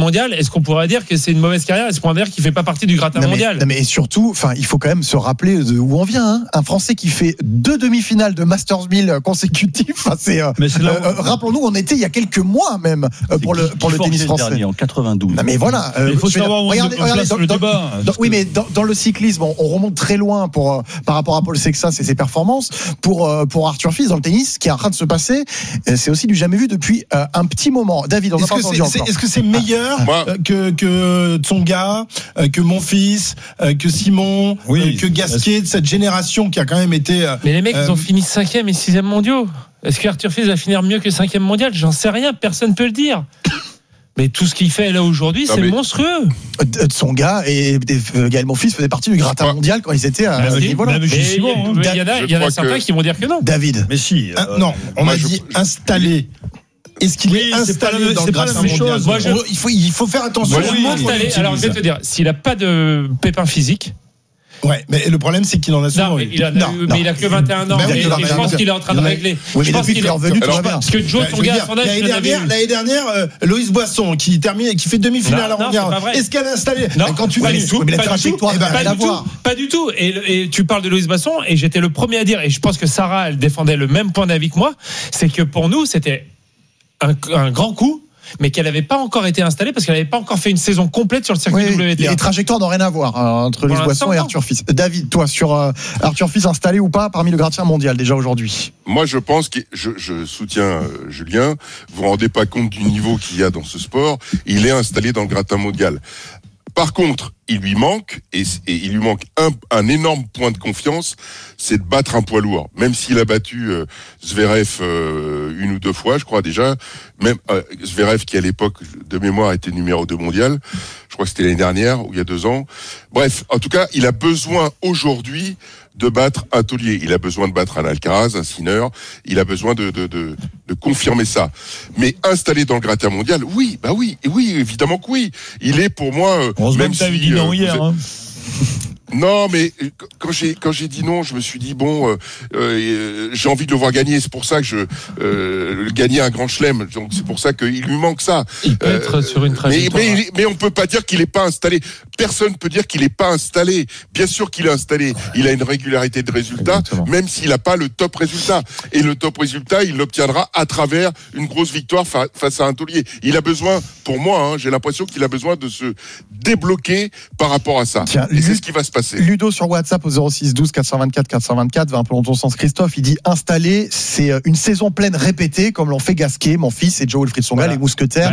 mondial, est-ce qu'on pourrait dire que c'est une mauvaise carrière? Est-ce qu'on pourrait dire qu'il fait pas partie du gratin mondial? Mais surtout, il faut quand même se rappeler de où on vient. Hein. Un Français qui fait 2 demi-finales de Masters 1000 consécutifs. Rappelons-nous, on était il y a quelques mois même pour le tennis français. Dernier, en 92. Non, mais voilà. Il faut savoir où on place le débat. Oui, mais dans le cyclisme, on remonte très loin par rapport à Paul Sexas et ses performances. Pour Arthur Fils dans le tennis, ce qui est en train de se passer, c'est aussi du jamais vu depuis un petit moment. David, on n'a pas entendu encore. Est-ce que c'est meilleur que Tsonga, que Monfils, que Simon, que Gasquet, de cette génération qui a quand même été... Mais les mecs, ils ont fini 5e et 6e mondiaux. Est-ce qu'Arthur Fils va finir mieux que 5e mondial? J'en sais rien, personne ne peut le dire. Mais tout ce qu'il fait là aujourd'hui, c'est monstrueux. Tsonga et Gaël Monfils faisaient partie du gratin mondial quand ils étaient à ce niveau-là. Il y en a certains qui vont dire que non. David. Mais si. Non, on a dit installé. Est-ce qu'il est installé dans le gratin mondial? Il faut faire attention. Alors, je vais te dire, s'il n'a pas de pépin physique. Ouais, mais le problème, c'est qu'il en a souvent. Non, mais il a que 21 ans. Et je pense qu'il est en train de régler. Oui, mais depuis qu'il est revenu, tout va bien. Parce que Joe Tsonga, à son âge, l'année dernière, Loïs Boisson, qui fait demi-finale à Roland-Garros. Est-ce qu'elle est installée? Non, quand tu pas du tout. Pas du tout. Et tu parles de Loïs Boisson, et j'étais le premier à dire, et je pense que Sarah, elle défendait le même point d'avis que moi, c'est que pour nous, c'était un grand coup, mais qu'elle n'avait pas encore été installée parce qu'elle n'avait pas encore fait une saison complète sur le circuit WTA. Les trajectoires n'ont rien à voir entre Loïs Boisson et Arthur Fils. David, toi, sur Arthur Fils installé ou pas parmi le gratin mondial déjà aujourd'hui? Moi, je pense que je soutiens Julien. Vous vous rendez pas compte du niveau qu'il y a dans ce sport. Il est installé dans le gratin mondial. Par contre, il lui manque un énorme point de confiance, c'est de battre un poids lourd. Même s'il a battu Zverev une ou deux fois, je crois déjà. Même Zverev qui à l'époque de mémoire était numéro 2 mondial. Je crois que c'était l'année dernière ou il y a 2 ans. Bref, en tout cas, il a besoin aujourd'hui de battre un taulier. Il a besoin de battre un Alcaraz, un Sinner. Il a besoin de confirmer ça. Mais installé dans le gratin mondial, oui, évidemment que oui. Il est pour moi. Même si t'avais dit non hier. Non, mais quand j'ai dit non, je me suis dit j'ai envie de le voir gagner. C'est pour ça que je gagner un grand chelem. Donc c'est pour ça qu'il lui manque ça. Il peut être sur une trajectoire. Mais on peut pas dire qu'il est pas installé. Personne peut dire qu'il est pas installé. Bien sûr qu'il est installé. Il a une régularité de résultats, même s'il a pas le top résultat. Et le top résultat, il l'obtiendra à travers une grosse victoire face à un taulier. Il a besoin, pour moi, j'ai l'impression qu'il a besoin de se débloquer par rapport à ça. Tiens, et c'est ce qui va se passer. Ludo sur WhatsApp au 06 12 424 424 va un peu dans ton sens. Christophe, il dit installé, c'est une saison pleine répétée comme l'ont fait Gasquet, Monfils et Joe Wilfried Tsonga, les mousquetaires.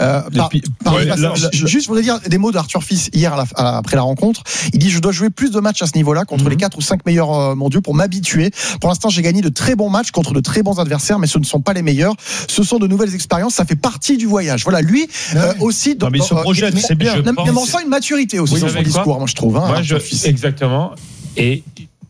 Juste, je voudrais dire des mots d'Arthur Fils hier après la rencontre. Il dit: je dois jouer plus de matchs à ce niveau-là contre les 4 ou 5 meilleurs mondiaux pour m'habituer. Pour l'instant, j'ai gagné de très bons matchs contre de très bons adversaires, mais ce ne sont pas les meilleurs. Ce sont de nouvelles expériences. Ça fait partie du voyage. Voilà, lui aussi. Non, mais il se projette, c'est bien. Mais on sent une maturité aussi dans son discours. Moi, je trouve. Exactement. Et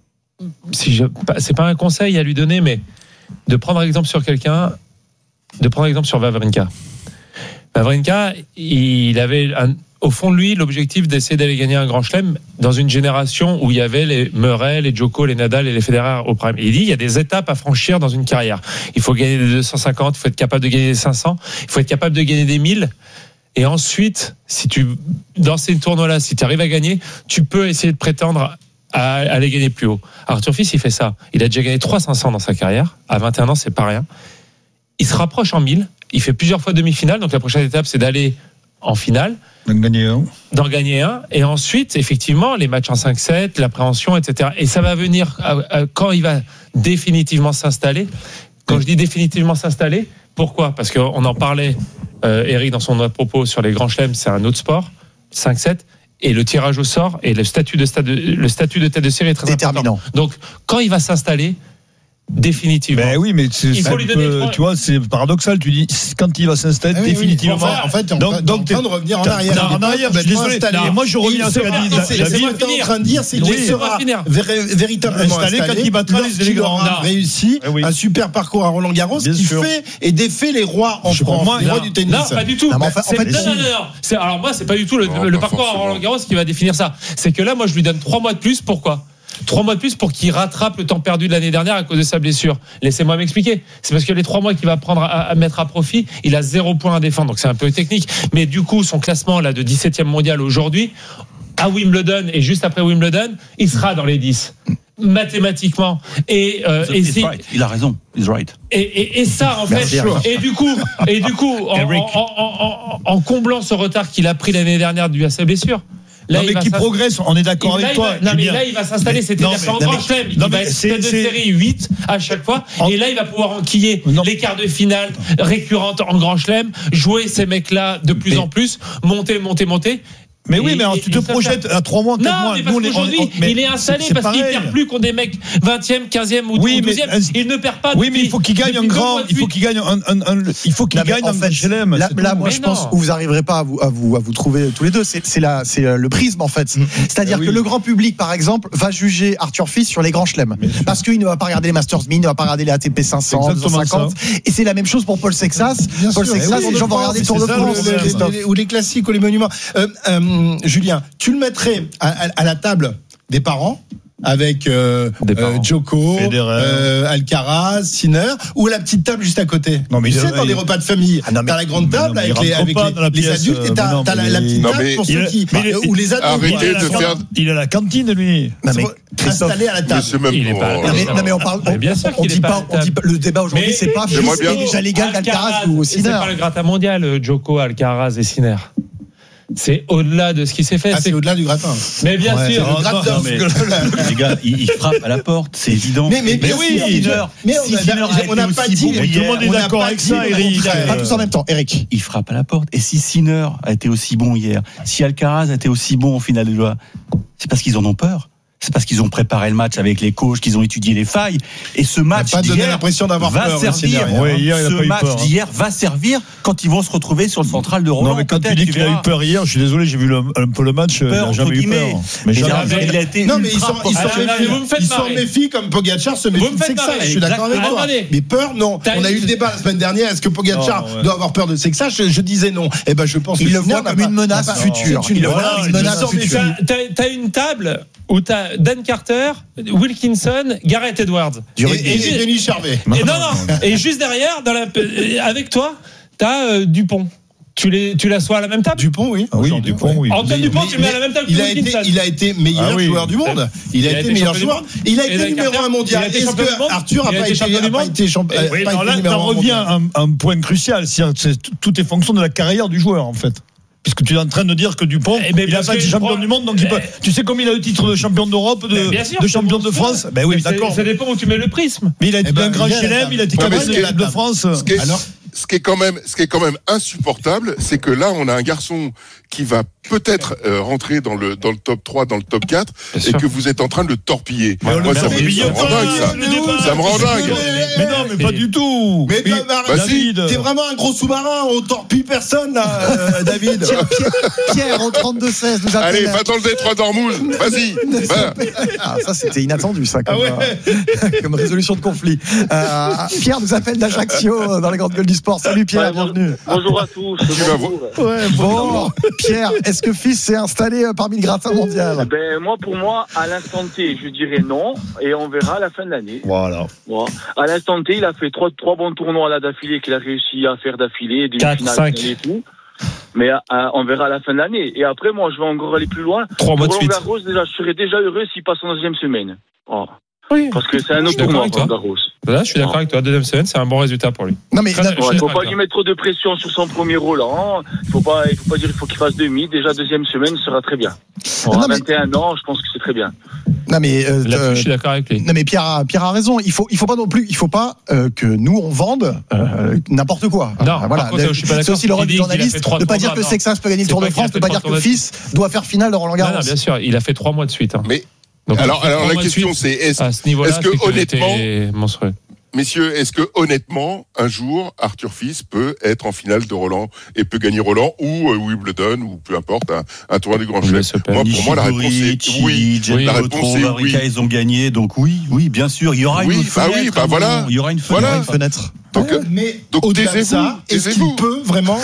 c'est pas un conseil à lui donner, mais de prendre exemple sur quelqu'un, de prendre exemple sur Wawrinka. Wawrinka, il avait au fond de lui l'objectif d'essayer d'aller gagner un grand chelem dans une génération où il y avait les Murray, les Djoko, les Nadal et les Federer au prime. Il dit: il y a des étapes à franchir dans une carrière. Il faut gagner des 250, il faut être capable de gagner des 500, il faut être capable de gagner des 1000. Et ensuite, dans ces tournois-là, si tu arrives à gagner, tu peux essayer de prétendre à aller gagner plus haut. Arthur Fils, il fait ça. Il a déjà gagné 3 500 dans sa carrière. À 21 ans, c'est pas rien. Il se rapproche en 1000. Il fait plusieurs fois demi-finale. Donc la prochaine étape, c'est d'aller en finale. D'en gagner un. Et ensuite, effectivement, les matchs en 5-7, l'appréhension, etc. Et ça va venir quand il va définitivement s'installer. Quand je dis définitivement s'installer, pourquoi ? Parce qu'on en parlait, Eric, dans son propos sur les grands chelems, c'est un autre sport, 5-7, et le tirage au sort et le statut de tête de série est très déterminant. Important. Donc, quand il va s'installer, définitivement. Ben oui, mais il faut lui donner tu vois, c'est paradoxal. Tu dis quand il va s'installer définitivement. En fait, donc t'es en train de revenir en arrière. En arrière, je suis désolé. Moi, je reviens à ce qu'a dit David. Ce que t'es en train de dire, c'est qu'il sera véritablement installé quand il battra les grands. Réussi un super parcours à Roland-Garros qui fait et défait les rois en France, les rois du tennis. Non, pas du tout. Alors moi, c'est pas du tout le parcours à Roland-Garros qui va définir ça. C'est que là, moi, je lui donne 3 mois de plus. Pourquoi ? 3 mois de plus pour qu'il rattrape le temps perdu de l'année dernière à cause de sa blessure. Laissez-moi m'expliquer. C'est parce que les 3 mois qu'il va prendre à mettre à profit, il a 0 point à défendre. Donc c'est un peu technique. Mais du coup, son classement là de 17e mondial aujourd'hui, à Wimbledon et juste après Wimbledon, il sera dans les 10. Mathématiquement et il a raison, he's right. Et ça en fait et du coup en comblant ce retard qu'il a pris l'année dernière dû à sa blessure. Là, mais qui progresse, on est d'accord avec toi. Mais là, il va s'installer. C'est-à-dire qu'en grand chelem, il va être tête de série 8 à chaque fois. Et là, il va pouvoir enquiller les quarts de finale récurrentes en grand chelem, jouer ces mecs-là de plus en plus, monter. Mais oui, mais alors tu te projettes à 3 mois, 4 mois. Non, mais parce qu'aujourd'hui, il est installé parce qu'il ne perd plus contre des mecs 20e, 15e ou 12e. Il ne perd pas. Oui, mais il faut qu'il gagne un grand. Il faut qu'il gagne un grand chelem. Là, moi, je pense que vous n'arriverez pas à vous trouver tous les deux. C'est le prisme, en fait. C'est-à-dire que le grand public, par exemple, va juger Arthur Fils sur les grands chelems. Parce qu'il ne va pas regarder les Masters 1000, il ne va pas regarder les ATP 500, 250. Et c'est la même chose pour Paul Sexas. Paul Sexas, les gens vont regarder le Tour de France. Ou les classiques ou les monuments. Julien, tu le mettrais à la table des parents avec Djoko, Alcaraz, Sinner, ou la petite table juste à côté. Non, mais tu sais, dans les repas de famille, t'as la grande table avec les adultes et t'as la petite table pour ceux qui ou les adultes. Il a la cantine, lui. Installé à la table. Non mais on parle. On dit pas. Le débat aujourd'hui, c'est pas Fils est déjà légal d'Alcaraz ou Sinner. C'est pas le gratin mondial, Djoko, Alcaraz et Sinner. C'est au-delà de ce qui s'est fait. C'est au-delà du gratin. Mais bien sûr. Le gratin. Les gars, il frappe à la porte, c'est évident. Mais oui, on n'a pas dit. Tout le monde est d'accord avec ça, Eric. Pas tous en même temps, Eric. Il frappe à la porte. Et si Sinner a été aussi bon hier, si Alcaraz a été aussi bon au final des doigts, c'est parce qu'ils en ont peur. C'est parce qu'ils ont préparé le match avec les coachs, qu'ils ont étudié les failles. Et ce match d'hier va servir. Ce match d'hier va servir quand ils vont se retrouver sur le central de Roland. Non, mais quand tu dis qu'il a eu peur hier, je suis désolé, j'ai vu un peu le match, il n'a jamais eu peur. Mais il a été. Non, mais ils s'en méfient comme Pogacar se méfie de Sexas. Je suis d'accord avec toi. Mais peur, non. On a eu le débat la semaine dernière. Est-ce que Pogacar doit avoir peur de Sexas? Je disais non. Eh ben, je pense qu'il le voit comme une menace future. Il le voit comme une menace future. T'as une table où t'as Dan Carter, Wilkinson, Gareth Edwards et Denis Charvet. Et juste derrière, avec toi, t'as Dupont. Tu l'assois à la même table? Dupont, oui. Oui, Dupont, oui. Antoine Dupont, tu le mets à la même table que Wilkinson. Il a été meilleur joueur du monde. Il a été meilleur joueur. Il a été numéro 1 mondial. Est-ce que Arthur n'a pas été champion? Là, ça revient à un point crucial. Tout est fonction de la carrière du joueur, en fait. Puisque tu es en train de dire que Dupont, il n'a pas été champion du monde, donc tu sais combien il a le titre de champion d'Europe, de champion de France. Ben oui, d'accord. Ça dépend où tu mets le prisme. Mais il a été un grand chelem, il a été capable de l'équipe de France. Ce qui est quand même insupportable, c'est que là, on a un garçon qui va peut-être rentrer dans le top 3, dans le top 4, et que vous êtes en train de le torpiller. Moi, ça me rend dingue. Mais non, mais pas du tout. Mais David, t'es vraiment un gros sous-marin, on torpille personne, là, David. Pierre, au 32-16, nous appelle. Allez, va dans le détroit d'Ormuz, vas-y. Ça, c'était inattendu, ça, comme résolution de conflit. Pierre nous appelle d'Ajaccio, dans les grandes gueules du sport. Salut Pierre, bienvenue. Bonjour à tous. Bon, Pierre, est-ce que Fils s'est installé parmi le gratin mondial? Pour moi, à l'instant T, je dirais non, et on verra à la fin de l'année. Voilà. À l'instant T, il a fait trois bons tournois là d'affilée qu'il a réussi à faire d'affilée, des 4, finales 5 et tout. Mais on verra à la fin de l'année. Et après, moi, je vais encore aller plus loin. 3 mois de suite. Roland Garros, déjà, je serais déjà heureux s'il passe en deuxième semaine. Oui. Parce que c'est un autre tournoi, Roland Garros. Là, je suis d'accord avec toi. Deuxième semaine, c'est un bon résultat pour lui. Non, mais il faut pas lui mettre trop de pression sur son premier Roland. Il faut pas dire qu'il faut qu'il fasse demi. Déjà, deuxième semaine sera très bien. À 21 ans, je pense que c'est très bien. Non mais je suis d'accord avec lui. Non mais Pierre a raison. Il faut pas non plus. Il faut pas que nous on vende n'importe quoi. Non. Voilà. Contre, je suis pas d'accord. C'est aussi le rôle du journaliste de pas dire que Sexas peut gagner le Tour de France, de pas dire que Fils doit faire finale de Roland Garros. Non, bien sûr, il a fait 3 mois de suite. Mais alors la question c'est est-ce que honnêtement, monstrueux. Messieurs, est-ce que honnêtement, un jour, Arthur Fils peut être en finale de Roland et peut gagner Roland ou Wimbledon ou peu importe un tournoi du Grand Chelem? Pour moi, la réponse est oui. La réponse est oui. Ils ont gagné, donc oui, bien sûr. Il y aura une fenêtre. Voilà. Il y aura une fenêtre. Une fenêtre. Donc, au-delà de ça, est-ce qu'il peut vraiment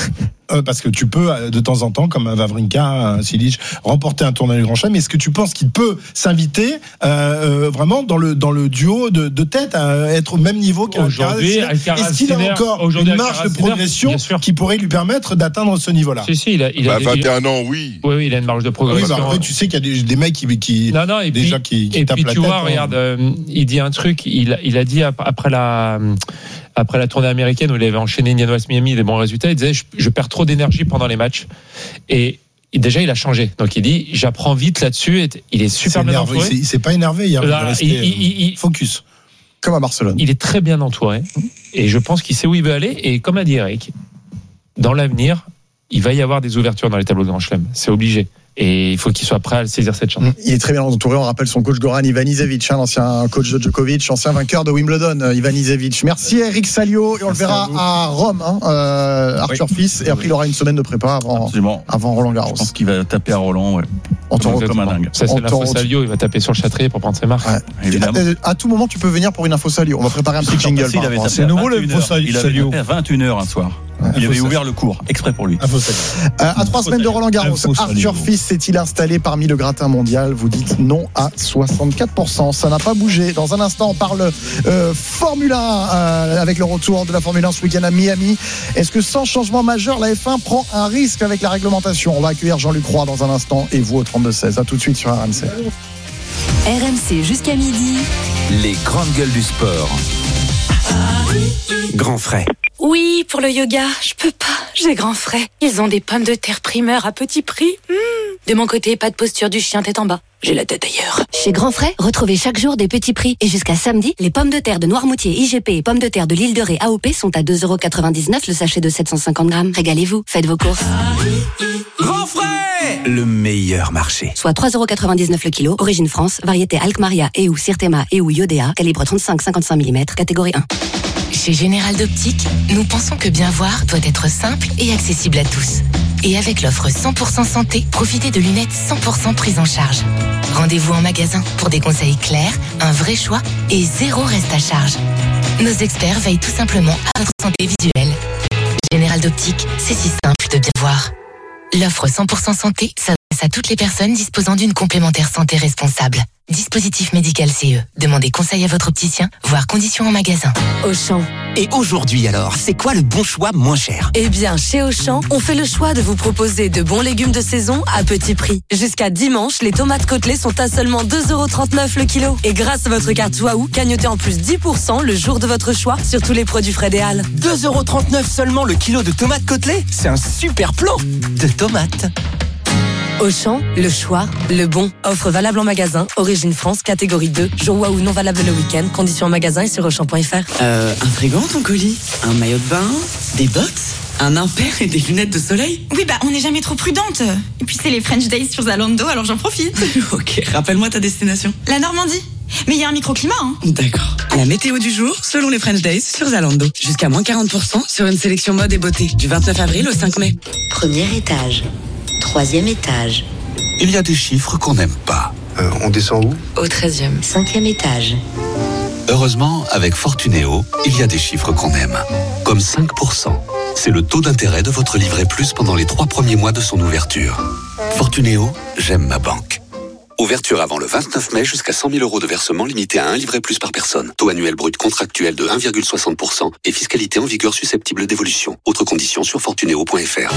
parce que tu peux de temps en temps, comme Wawrinka, Silic, remporter un tournoi du Grand Chelem. Est-ce que tu penses qu'il peut s'inviter vraiment dans le duo de tête, à être au même niveau qu'Alcaraz? Est-ce qu'il a encore une marge de progression qui pourrait lui permettre d'atteindre ce niveau-là? Si, il a 21 ans, oui. Oui, il a une marge de progression. Oui, après, tu sais qu'il y a des mecs qui tapent la tête. Et puis tu vois, regarde, il dit un truc, il a dit après la tournée américaine où il avait enchaîné Indian Wells Miami des bons résultats, il disait je perds trop d'énergie pendant les matchs. Et déjà il a changé. Donc il dit j'apprends vite là-dessus. Et il est super bien entouré. Il s'est pas énervé hier. Il focus. Comme à Barcelone. Il est très bien entouré et je pense qu'il sait où il veut aller. Et comme a dit Eric, dans l'avenir, il va y avoir des ouvertures dans les tableaux de Grand Chelem. C'est obligé. Et il faut qu'il soit prêt à saisir cette chance. Il est très bien entouré. On rappelle son coach Goran Ivanisevic, l'ancien coach de Djokovic, ancien vainqueur de Wimbledon, Ivanisevic. Merci Eric Salio. Et on le verra à Rome, Arthur Fils. Et après, il aura une semaine de prépa avant Roland Garros. Je pense qu'il va taper à Roland. Ouais. On t'en comme un dingue. Ça, c'est l'info Salio. Il va taper sur le Châtrier pour prendre ses marques. Ouais. À tout moment, tu peux venir pour une info Salio. On va préparer un petit jingle. C'est nouveau l'info Salio. Il avait tapé à 21h un soir. Il avait ouvert le cours exprès pour lui. À 3 semaines de Roland Garros, Arthur Fils s'est-il installé parmi le gratin mondial? Vous dites non à 64%. Ça n'a pas bougé. Dans un instant, on parle Formule 1 avec le retour de la Formule 1 ce week-end à Miami. Est-ce que sans changement majeur, la F1 prend un risque avec la réglementation? On va accueillir Jean-Luc Roy dans un instant et vous au 32-16. À tout de suite sur RMC. RMC jusqu'à midi. Les grandes gueules du sport. Grand frais. Oui, pour le yoga, je peux pas, j'ai grand frais. Ils ont des pommes de terre primeurs à petit prix. De mon côté, pas de posture du chien tête en bas. J'ai la tête ailleurs. Chez Grand Frais, retrouvez chaque jour des petits prix. Et jusqu'à samedi, les pommes de terre de Noirmoutier IGP et pommes de terre de l'île de Ré AOP sont à 2,99€ le sachet de 750 grammes. Régalez-vous, faites vos courses. Grand Frais, le meilleur marché. Soit 3,99€ le kilo, origine France, variété Alkmaria et ou Sirtema et ou Iodea, calibre 35-55 mm, catégorie 1. Chez Général d'Optique, nous pensons que bien voir doit être simple et accessible à tous. Et avec l'offre 100% santé, profitez de lunettes 100% prises en charge. Rendez-vous en magasin pour des conseils clairs, un vrai choix et 0 reste à charge. Nos experts veillent tout simplement à votre santé visuelle. Général d'Optique, c'est si simple de bien voir. L'offre 100% santé s'adresse à toutes les personnes disposant d'une complémentaire santé responsable. Dispositif médical CE. Demandez conseil à votre opticien, voire conditions en magasin. Auchan. Et aujourd'hui alors, c'est quoi le bon choix moins cher? Eh bien, chez Auchan, on fait le choix de vous proposer de bons légumes de saison à petit prix. Jusqu'à dimanche, les tomates côtelées sont à seulement 2,39€ le kilo. Et grâce à votre carte Waouh, gagnotez en plus 10% le jour de votre choix sur tous les produits frais des Halles. 2,39€ seulement le kilo de tomates côtelées? C'est un super plan de tomates. Auchan, le choix, le bon. Offre valable en magasin, origine France, catégorie 2. Jour Waouh non valable le week-end. Conditions en magasin et sur Auchan.fr. Un frigo, ton colis? Un maillot de bain? Des bottes? Un impair et des lunettes de soleil? Oui, on n'est jamais trop prudente. Et puis c'est les French Days sur Zalando, alors j'en profite. Ok, rappelle-moi ta destination. La Normandie. Mais il y a un microclimat, hein. D'accord. La météo du jour, selon les French Days sur Zalando. Jusqu'à moins 40% sur une sélection mode et beauté. Du 29 avril au 5 mai. Premier étage. 3e étage. Il y a des chiffres qu'on n'aime pas. On descend où? Au 13e. 5e étage. Heureusement, avec Fortunéo, il y a des chiffres qu'on aime. Comme 5%. C'est le taux d'intérêt de votre livret plus pendant les 3 premiers mois de son ouverture. Fortunéo, j'aime ma banque. Ouverture avant le 29 mai jusqu'à 100 000 € de versement limité à un livret plus par personne. Taux annuel brut contractuel de 1,60% et fiscalité en vigueur susceptible d'évolution. Autres conditions sur fortunéo.fr.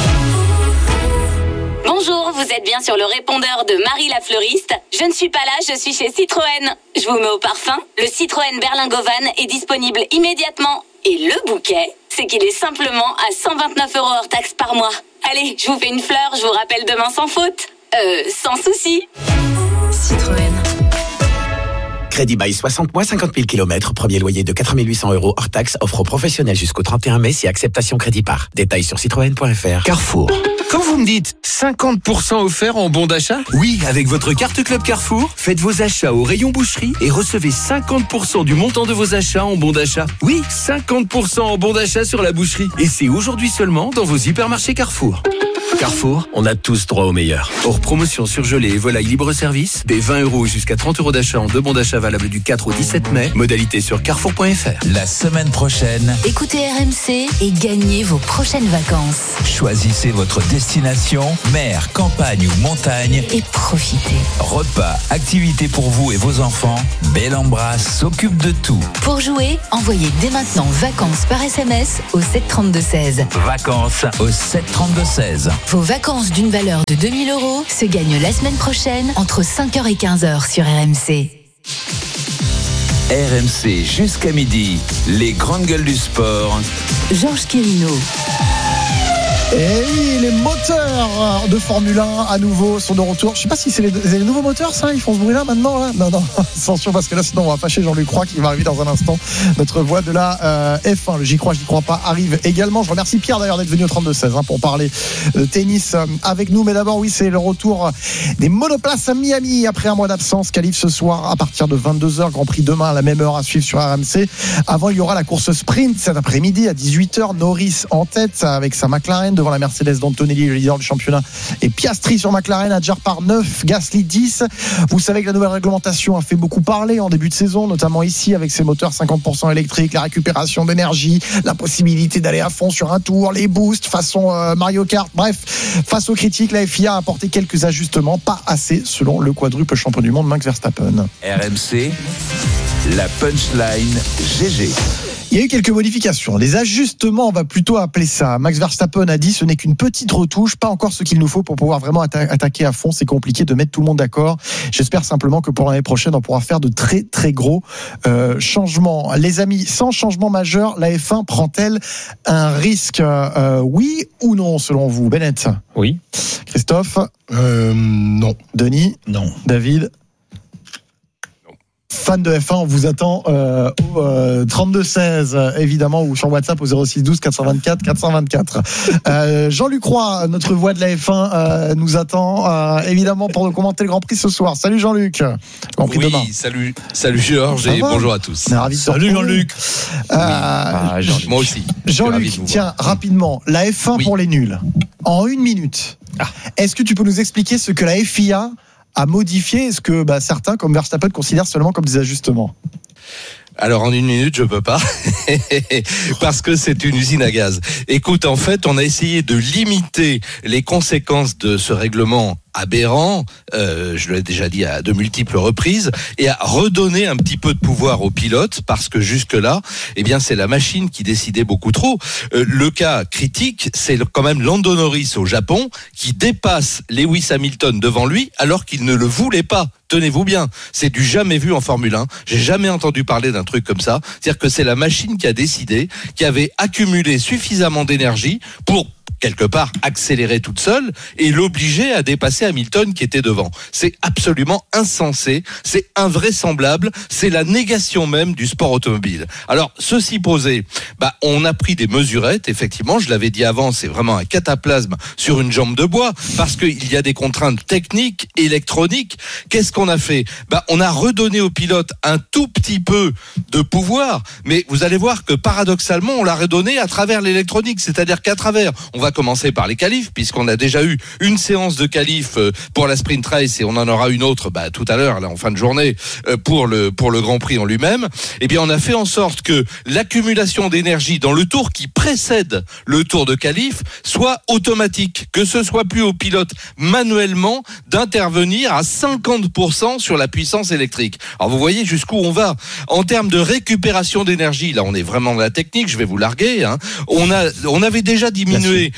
Bonjour, vous êtes bien sur le répondeur de Marie la fleuriste. Je ne suis pas là, je suis chez Citroën. Je vous mets au parfum. Le Citroën Berlingovan est disponible immédiatement. Et le bouquet, c'est qu'il est simplement à 129 € hors taxe par mois. Allez, je vous fais une fleur, je vous rappelle demain sans faute. Sans souci. Citroën. Crédit bail 60 mois, 50 000 km. Premier loyer de 4 800 € hors taxe. Offre aux professionnels jusqu'au 31 mai si acceptation crédit par. Détails sur citroën.fr. Carrefour. Quand vous me dites 50% offert en bon d'achat? Oui, avec votre carte Club Carrefour, faites vos achats au rayon boucherie et recevez 50% du montant de vos achats en bon d'achat. Oui, 50% en bon d'achat sur la boucherie. Et c'est aujourd'hui seulement dans vos hypermarchés Carrefour. Carrefour, on a tous droit au meilleur. Hors promotion surgelée et volaille libre-service, des 20 € jusqu'à 30 € d'achat en 2 bons d'achat valables du 4 au 17 mai. Modalité sur carrefour.fr. La semaine prochaine, Écoutez RMC et gagnez vos prochaines vacances. choisissez votre destination, mer, campagne ou montagne Et profitez. Repas, activités pour vous et vos enfants, Belle Embrasse s'occupe de tout. Pour jouer, envoyez dès maintenant vacances par SMS au 732-16. Vacances au 732-16. Vos vacances d'une valeur de 2 000 € se gagnent la semaine prochaine entre 5h et 15h sur RMC. RMC jusqu'à midi, les grandes gueules du sport. Georges Quirino. Et oui, les moteurs de Formule 1 à nouveau sont de retour. Je sais pas si c'est les nouveaux moteurs, ça, ils font ce bruit-là maintenant, là. Non, attention, parce que là, sinon, on va fâcher Jean-Luc Roy qui va arriver dans un instant. Notre voix de la F1, le j'y crois pas, arrive également. Je remercie Pierre d'ailleurs d'être venu au 32-16 pour parler de tennis avec nous. Mais d'abord, oui, c'est le retour des monoplaces à Miami après un mois d'absence. Qualif ce soir à partir de 22h. Grand Prix demain à la même heure à suivre sur RMC. Avant, il y aura la course sprint cet après-midi à 18h. Norris en tête avec sa McLaren devant la Mercedes d'Antonelli, le leader du championnat, et Piastri sur McLaren, Adjar par 9, Gasly 10. Vous savez que la nouvelle réglementation a fait beaucoup parler en début de saison, notamment ici avec ses moteurs 50% électriques, la récupération d'énergie, la possibilité d'aller à fond sur un tour, les boosts façon Mario Kart. Bref, face aux critiques, la FIA a apporté quelques ajustements, pas assez selon le quadruple champion du monde Max Verstappen. RMC, la punchline GG. Il y a eu quelques modifications, des ajustements, on va plutôt appeler ça. Max Verstappen a dit ce n'est qu'une petite retouche, pas encore ce qu'il nous faut pour pouvoir vraiment attaquer à fond. C'est compliqué de mettre tout le monde d'accord. J'espère simplement que pour l'année prochaine, on pourra faire de très très gros changements. Les amis, sans changement majeur, la F1 prend-elle un risque oui ou non selon vous? Bennett? Oui. Christophe? Non. Denis? Non. David? Fan de F1, on vous attend au 32-16 évidemment, ou sur WhatsApp au 06-12 424 424. Jean-Luc Roy, notre voix de la F1, nous attend évidemment pour nous commenter le Grand Prix ce soir. Salut Jean-Luc. Grand Prix demain. Salut Georges et bonjour à tous. Salut Jean-Luc. Moi aussi. Jean-Luc, tiens, rapidement, la F1 pour les nuls, en 1 minute. Est-ce que tu peux nous expliquer ce que la FIA à modifier, ce que certains, comme Verstappen, considèrent seulement comme des ajustements? Alors en 1 minute, je peux pas, parce que c'est une usine à gaz. Écoute, en fait, on a essayé de limiter les conséquences de ce règlement aberrant, je l'ai déjà dit à de multiples reprises, et à redonner un petit peu de pouvoir aux pilotes, parce que jusque-là, c'est la machine qui décidait beaucoup trop. Le cas critique, c'est quand même Lando Norris au Japon, qui dépasse Lewis Hamilton devant lui, alors qu'il ne le voulait pas. Tenez-vous bien, c'est du jamais vu en Formule 1. J'ai jamais entendu parler d'un truc comme ça. C'est-à-dire que c'est la machine qui a décidé, qui avait accumulé suffisamment d'énergie pour quelque part accélérer toute seule et l'obliger à dépasser Hamilton qui était devant. C'est absolument insensé, c'est invraisemblable, c'est la négation même du sport automobile. Alors, ceci posé, on a pris des mesurettes, effectivement, je l'avais dit avant, c'est vraiment un cataplasme sur une jambe de bois, parce qu'il y a des contraintes techniques, électroniques. Qu'est-ce qu'on a fait? On a redonné aux pilotes un tout petit peu de pouvoir, mais vous allez voir que paradoxalement, on l'a redonné à travers l'électronique, c'est-à-dire qu'à travers, on va commencer par les qualifs, puisqu'on a déjà eu une séance de qualifs pour la sprint race et on en aura une autre tout à l'heure, là, en fin de journée, pour le Grand Prix en lui-même. On a fait en sorte que l'accumulation d'énergie dans le tour qui précède le tour de qualif soit automatique, que ce soit plus au pilote manuellement d'intervenir à 50% sur la puissance électrique. Alors vous voyez jusqu'où on va. En termes de récupération d'énergie, là on est vraiment dans la technique, je vais vous larguer. On avait déjà diminué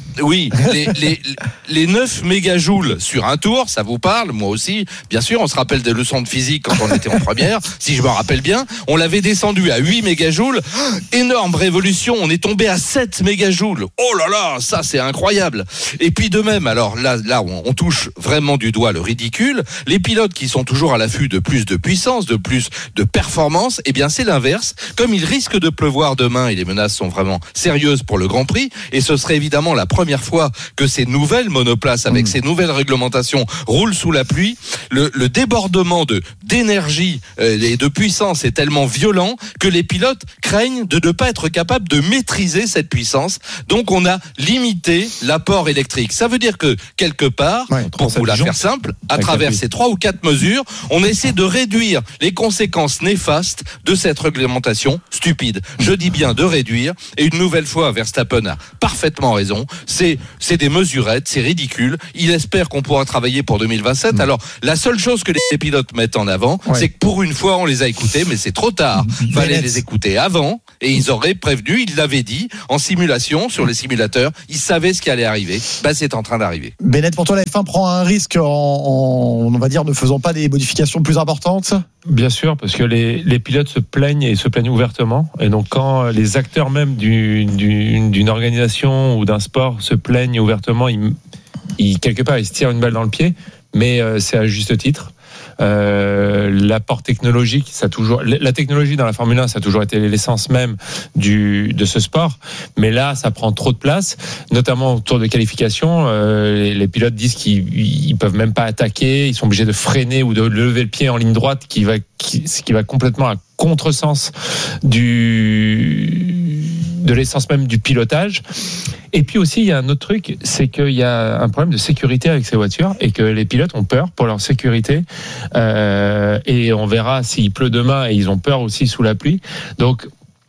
les 9 mégajoules sur un tour, ça vous parle? Moi aussi, bien sûr, on se rappelle des leçons de physique quand on était en première, si je me rappelle bien. On l'avait descendu à 8 mégajoules. Énorme révolution, on est tombé à 7 mégajoules. Oh là là, ça c'est incroyable. Et puis de même, alors là on touche vraiment du doigt le ridicule. Les pilotes qui sont toujours à l'affût de plus de puissance, de plus de performance, c'est l'inverse. Comme il risque de pleuvoir demain et les menaces sont vraiment sérieuses pour le Grand Prix, et ce serait évidemment la première fois que ces nouvelles monoplaces avec ces nouvelles réglementations roulent sous la pluie. Le débordement d'énergie et de puissance est tellement violent que les pilotes craignent de ne pas être capables de maîtriser cette puissance. Donc on a limité l'apport électrique. Ça veut dire que quelque part, pour vous la faire simple, à travers ces 3 ou 4 mesures, on essaie de réduire les conséquences néfastes de cette réglementation stupide. Je dis bien de réduire. Et une nouvelle fois, Verstappen a parfaitement raison. C'est des mesurettes, c'est ridicule. Il espère qu'on pourra travailler pour 2027. Alors, la seule chose que les pilotes mettent en avant, c'est que pour une fois, on les a écoutés, mais c'est trop tard. Fallait les écouter avant, et ils auraient prévenu, ils l'avaient dit, en simulation, sur les simulateurs, ils savaient ce qui allait arriver. C'est en train d'arriver. Bennett, pour toi, la F1 prend un risque on va dire, ne faisant pas des modifications plus importantes? Bien sûr, parce que les pilotes se plaignent et se plaignent ouvertement. Et donc, quand les acteurs même d'une organisation ou d'un sport se plaignent ouvertement, quelque part, ils se tirent une balle dans le pied. Mais c'est à juste titre. L'apport technologique, la technologie dans la Formule 1, ça a toujours été l'essence même de ce sport. Mais là, ça prend trop de place, notamment au tour de qualification. Les pilotes disent qu'ils peuvent même pas attaquer, ils sont obligés de freiner ou de lever le pied en ligne droite, ce qui va complètement à contresens de l'essence même du pilotage. Et puis aussi, il y a un autre truc, c'est qu'il y a un problème de sécurité avec ces voitures et que les pilotes ont peur pour leur sécurité. Et on verra s'il pleut demain et ils ont peur aussi sous la pluie. Donc,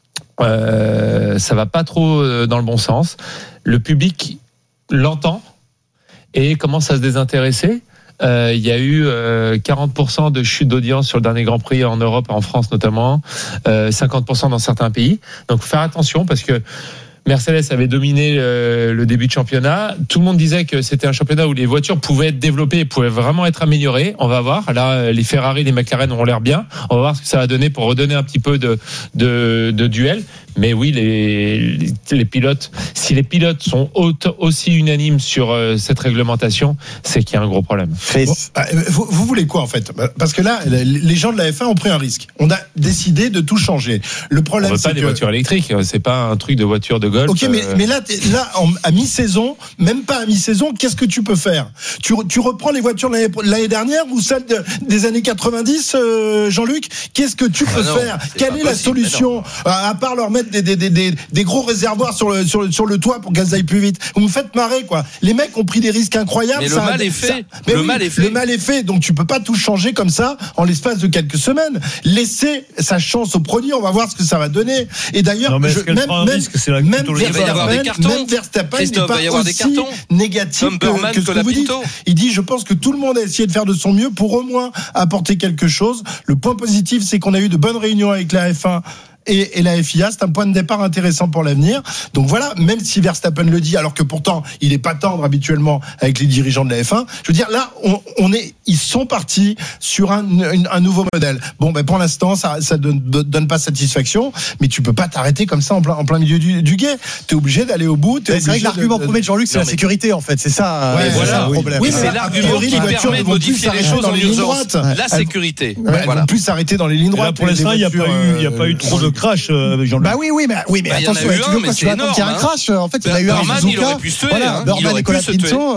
ça va pas trop dans le bon sens. Le public l'entend et commence à se désintéresser. Il y a eu 40% de chute d'audience sur le dernier Grand Prix en Europe, en France notamment, 50% dans certains pays. Donc, faut faire attention parce que Mercedes avait dominé le début de championnat. Tout le monde disait que c'était un championnat où les voitures pouvaient être développées et pouvaient vraiment être améliorées. On va voir. Là, les Ferrari, les McLaren ont l'air bien. On va voir ce que ça va donner pour redonner un petit peu de duel. Mais oui, les pilotes, si les pilotes sont aussi unanimes sur cette réglementation, c'est qu'il y a un gros problème. Vous voulez quoi en fait? Parce que là, les gens de la F1 ont pris un risque. On a décidé de tout changer. Le problème, on veut pas des voitures électriques. C'est pas un truc de voiture de golf. Ok, mais là, à mi-saison, même pas à mi-saison, qu'est-ce que tu peux faire? Tu reprends les voitures de l'année dernière ou celles des années 90, Jean-Luc? Qu'est-ce que tu peux faire? Quelle est la solution à part leur mettre des gros réservoirs sur le toit pour qu'elles aillent plus vite? Vous me faites marrer, quoi. Les mecs ont pris des risques incroyables. Mais le mal est fait. Le mal est fait. Donc tu peux pas tout changer comme ça en l'espace de quelques semaines. Laissez sa chance au produit. On va voir ce que ça va donner. Et d'ailleurs, même Verstappen n'est pas aussi négatif que ce que vous dites. Il dit, je pense que tout le monde a essayé de faire de son mieux pour au moins apporter quelque chose. Le point positif, c'est qu'on a eu de bonnes réunions avec la F1 et la FIA. C'est un point de départ intéressant pour l'avenir. Donc voilà, même si Verstappen le dit, alors que pourtant il est pas tendre habituellement avec les dirigeants de la F1, je veux dire, là ils sont partis sur un nouveau modèle. Bon, pour l'instant ça donne pas satisfaction, mais tu peux pas t'arrêter comme ça en plein milieu du guet. T'es obligé d'aller au bout. C'est vrai que l'argument premier de Jean-Luc, c'est la sécurité en fait, c'est ça. Voilà. Le problème. Oui, c'est l'argument qui permet de modifier les choses en urgence. La sécurité. Elles vont plus s'arrêter dans les lignes droites. Pour l'instant, il n'y a pas eu trop de crash, Jean-Luc. Bah oui, mais attention, tu veux quand tu vas attendre qu'il y a un crash. En fait, il y a eu un Suzuka. Il aurait pu se tuer. Voilà, Norman et Colapinto.